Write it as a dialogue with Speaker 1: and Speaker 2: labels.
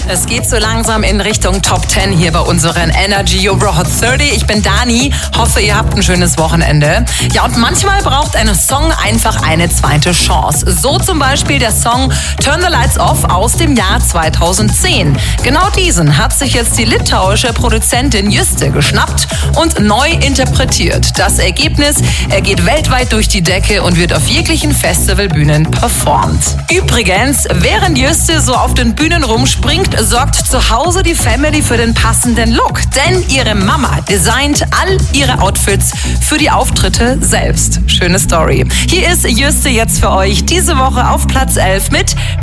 Speaker 1: Es geht so langsam in Richtung Top 10 hier bei unseren Energy Euro Hot 30. Ich bin Dani, hoffe ihr habt ein schönes Wochenende. Ja, und manchmal braucht ein Song einfach eine zweite Chance. So zum Beispiel der Song Turn the Lights Off aus dem Jahr 2010. Genau diesen hat sich jetzt die litauische Produzentin Juste geschnappt und neu interpretiert. Das Ergebnis, er geht weltweit durch die Decke und wird auf jeglichen Festivalbühnen performt. Übrigens, während Juste so auf den Bühnen rumspringt, sorgt zu Hause die Family für den passenden Look. Denn ihre Mama designt all ihre Outfits für die Auftritte selbst. Schöne Story. Hier ist Juste jetzt für euch diese Woche auf Platz 11 mit